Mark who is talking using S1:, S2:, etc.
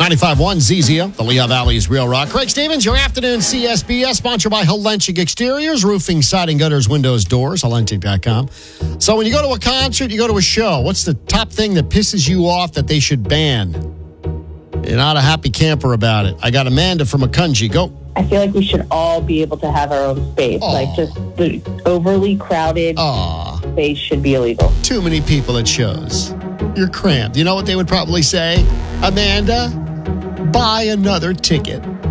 S1: 95.1 ZZO, the Lehigh Valley's Real Rock. Craig Stevens, your afternoon CSBS, sponsored by Helentic Exteriors, roofing, siding, gutters, windows, doors, Helentic.com. So when you go to a concert, you go to a show, what's the top thing that pisses you off that they should ban? You're not a happy camper about it. I got Amanda from Akunji. Go.
S2: I feel like we should all be able to have our own space.
S1: Aww.
S2: Like, just the overly crowded space should be illegal.
S1: Too many people at shows. You're cramped. You know what they would probably say? Amanda, buy another ticket.